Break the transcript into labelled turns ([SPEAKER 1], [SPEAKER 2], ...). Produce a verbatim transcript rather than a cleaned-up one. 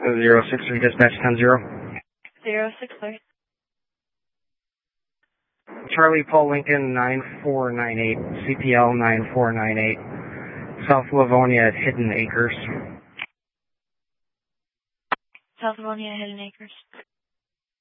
[SPEAKER 1] Zero six three dispatch ten zero.
[SPEAKER 2] Zero six three.
[SPEAKER 1] Charlie Paul Lincoln nine four nine eight, C P L nine four nine eight, South Livonia at Hidden Acres.
[SPEAKER 2] South Livonia, Hidden Acres.